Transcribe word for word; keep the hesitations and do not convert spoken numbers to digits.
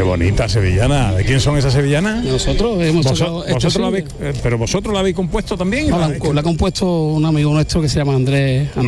bonita sevillana. ¿De quién son esas sevillanas? Nosotros hemos Vos, sacado esto vosotros sí. la habéis, eh, pero vosotros la habéis compuesto también. No, ¿La la, habéis- la ha compuesto un amigo nuestro que se llama Andrés, Andrés